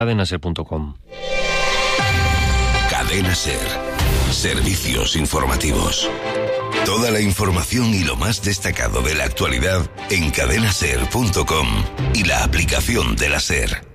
cadenaser.com. Cadena Ser. Servicios informativos. Toda la información y lo más destacado de la actualidad en cadenaser.com y la aplicación de la Ser.